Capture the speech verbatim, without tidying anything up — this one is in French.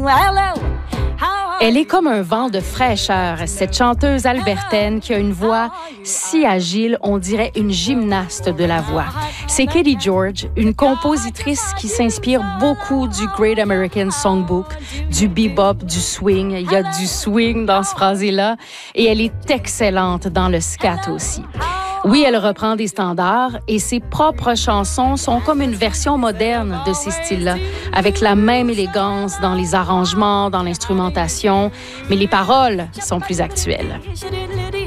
Elle est comme un vent de fraîcheur, cette chanteuse albertaine qui a une voix si agile, on dirait une gymnaste de la voix. C'est Katie George, une compositrice qui s'inspire beaucoup du Great American Songbook, du bebop, du swing. Il y a du swing dans ce phrasé-là et elle est excellente dans le scat aussi. Oui, elle reprend des standards et ses propres chansons sont comme une version moderne de ces styles-là, avec la même élégance dans les arrangements, dans l'instrumentation, mais les paroles sont plus actuelles.